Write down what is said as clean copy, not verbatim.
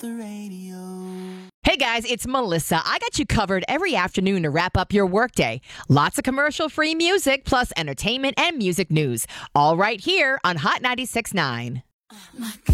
the radio. Hey guys, it's Melissa. I got you covered every afternoon to wrap up your workday. Lots of commercial-free music, plus entertainment and music news. All right here on Hot 96.9.